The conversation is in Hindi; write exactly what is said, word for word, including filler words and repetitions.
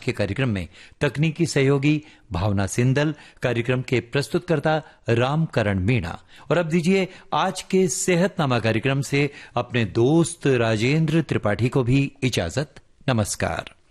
के कार्यक्रम में तकनीकी सहयोगी भावना सिंदल, कार्यक्रम के प्रस्तुतकर्ता रामकरण मीणा। और अब दीजिए आज के सेहतनामा कार्यक्रम से अपने दोस्त राजेंद्र त्रिपाठी को भी इजाजत। नमस्कार।